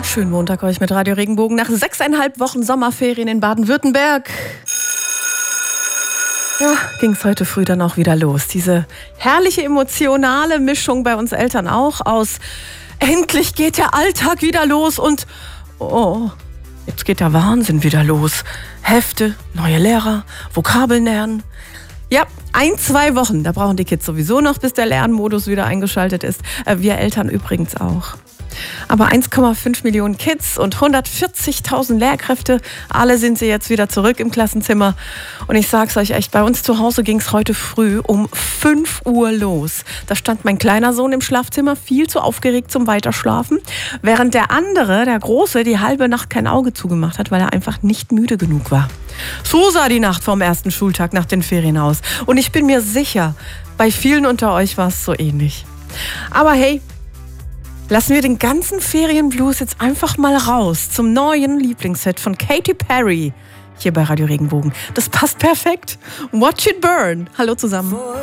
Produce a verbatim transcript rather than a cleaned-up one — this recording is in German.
Schönen Montag euch mit Radio Regenbogen nach sechseinhalb Wochen Sommerferien in Baden-Württemberg. Ja, ging es heute früh dann auch wieder los. Diese herrliche emotionale Mischung bei uns Eltern auch aus endlich geht der Alltag wieder los und oh, jetzt geht der Wahnsinn wieder los. Hefte, neue Lehrer, Vokabeln lernen. Ja, ein, zwei Wochen, da brauchen die Kids sowieso noch, bis der Lernmodus wieder eingeschaltet ist. Wir Eltern übrigens auch. Aber eins Komma fünf Millionen Kids und hundertvierzigtausend Lehrkräfte, alle sind sie jetzt wieder zurück im Klassenzimmer. Und ich sag's euch echt, bei uns zu Hause ging's heute früh um fünf Uhr los. Da stand mein kleiner Sohn im Schlafzimmer, viel zu aufgeregt zum Weiterschlafen, während der andere, der Große, die halbe Nacht kein Auge zugemacht hat, weil er einfach nicht müde genug war. So sah die Nacht vom ersten Schultag nach den Ferien aus. Und ich bin mir sicher, bei vielen unter euch war es so ähnlich. Aber hey, lassen wir den ganzen Ferienblues jetzt einfach mal raus zum neuen Lieblingshit von Katy Perry hier bei Radio Regenbogen. Das passt perfekt. Watch It Burn. Hallo zusammen.